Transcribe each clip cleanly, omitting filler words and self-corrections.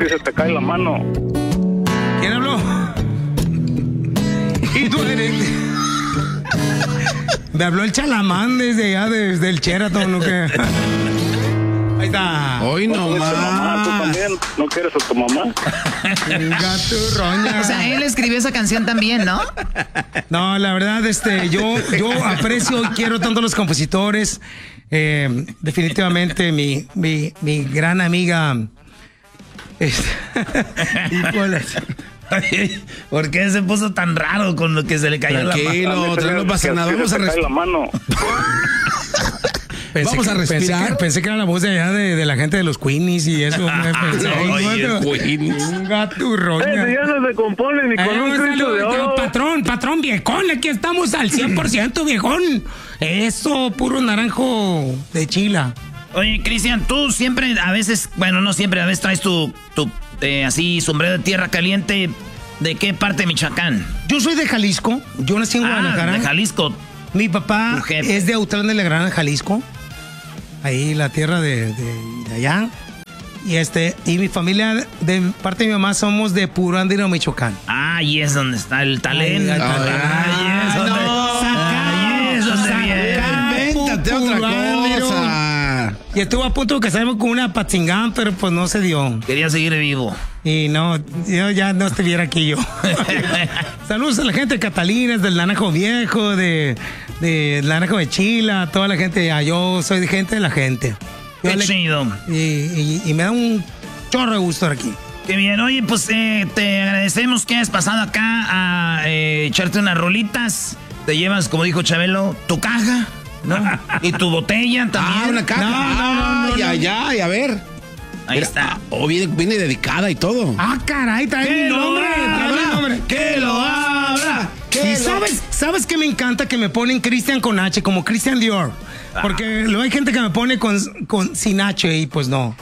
ti se te cae la mano. ¿Quién habló? ¿Y tú eres? Me habló el Chalamán desde allá, desde el Sheraton, ¿no? ¿Qué? Ahí está. Hoy no Mamá, ¿tú más. también no quieres a tu mamá? Gato roña. O sea, él escribió esa canción también, ¿no? No, la verdad, yo aprecio y quiero tanto a los compositores. Definitivamente mi gran amiga. ¿Por qué se puso tan raro con lo que se le cayó la mano? Tranquilo, no pasa nada. Vamos a la mano. Vamos a respirar. Pensé que era la voz de allá de la gente de los Queenies y eso. Un gato roña. Ya no se compone ni con un grito de oro. Patrón, viejón, aquí estamos al 100%, viejón. Eso, puro naranjo de chila. Oye, Cristian, tú siempre, a veces, bueno, no siempre, a veces traes tu así, sombrero de tierra caliente. ¿De qué parte de Michoacán? Yo soy de Jalisco, yo nací en Guadalajara. De Jalisco. Mi papá es de Autlán de la Gran, Jalisco. Ahí, la tierra de allá. Y mi familia, de parte de mi mamá, somos de Puro Andino, Michoacán. Ahí es donde está el talento. Ahí es donde viene. Invéntate otra cosa. Y estuvo a punto de casarme con una Patzingán, pero pues no se dio. Quería seguir vivo. Y no, yo ya no estuviera aquí yo. Saludos a la gente de Catalinas, del Naranjo Viejo, de Naranjo de Chila, toda la gente. Yo soy de gente de la gente. Qué chido. Y me da un chorro de gusto estar aquí. Qué bien. Oye, pues te agradecemos que hayas pasado acá a echarte unas rolitas. Te llevas, como dijo Chabelo, tu caja, ¿no? Y tu botella también. Una caja. No. Ya, a ver. Ahí está. Viene dedicada y todo. Caray, trae mi nombre. ¡Que lo abra! Y sabes que me encanta que me ponen Cristian con H, como Christian Dior. Porque luego hay gente que me pone sin H y pues no.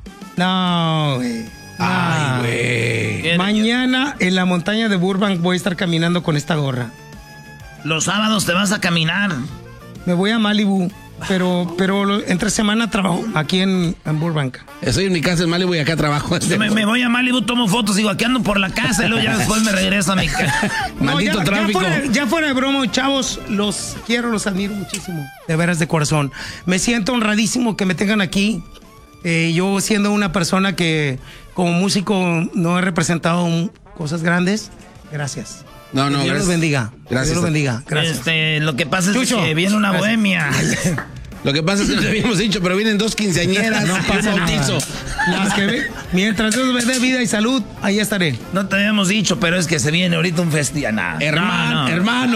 No, güey. Ay, güey. Mañana en la montaña de Burbank voy a estar caminando con esta gorra. Los sábados te vas a caminar. Me voy a Malibu. Pero entre semana trabajo aquí en Burbank. Estoy en mi casa en Malibu y acá trabajo. Me voy a Malibu, tomo fotos, digo, aquí ando por la casa y luego ya después me regreso a mi casa. Maldito tráfico. Ya fuera de broma, chavos, los quiero, los admiro muchísimo. De veras, de corazón. Me siento honradísimo que me tengan aquí. Yo siendo una persona que como músico no he representado cosas grandes. Gracias. No, Dios los bendiga. Gracias. Dios los bendiga. Gracias. Lo que pasa es Chucho, que viene una bohemia. Lo que pasa es que no te habíamos dicho, pero vienen 2 quinceañeras. No pasa bautizo. Mientras Dios me dé vida y salud, ahí estaré. No te habíamos dicho, pero es que se viene ahorita un festival. Hermano.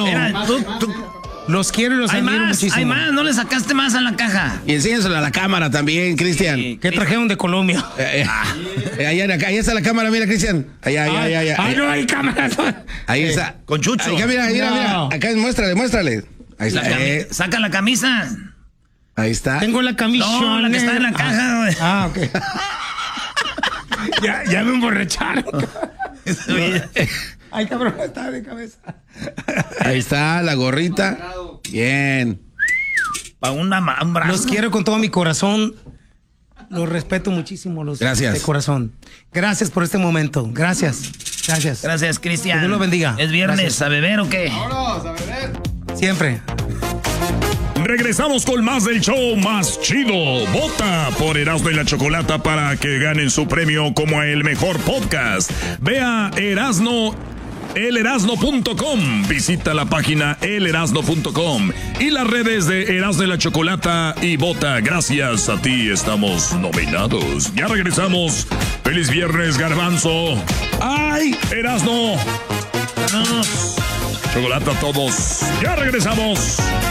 Los quiero y los admiro muchísimo. Hay más, no le sacaste más a la caja. Y enséñaselo a la cámara también, Cristian. ¿Qué trajeron de Colombia? Allá está la cámara, mira, Cristian. Allá. Ay, no hay cámara. Ahí está. Con Chucho. Acá, mira. Acá, muéstrale. Ahí está. Saca la camisa. Ahí está. Tengo la camisa. No, la que está en la caja, güey. Ok. ya me emborracharon. Ay, cabrón, está de cabeza. Ahí está la gorrita. Bien. Para un brazo. Los quiero con todo mi corazón. Los respeto muchísimo. Gracias. De corazón. Gracias por este momento. Gracias, Cristian. Que Dios lo bendiga. ¿Es viernes? Gracias. ¿A beber o qué? Vámonos, a beber. Siempre. Regresamos con más del show más chido. Vota por Erasmo y la Chocolata para que ganen su premio como el mejor podcast. Ve a elerasno.com. Visita la página elerasno.com y las redes de Erasmo y la Chocolata y vota. Gracias a ti estamos nominados. Ya regresamos. Feliz viernes, Garbanzo. ¡Ay, Erasmo! Chocolata a todos. Ya regresamos.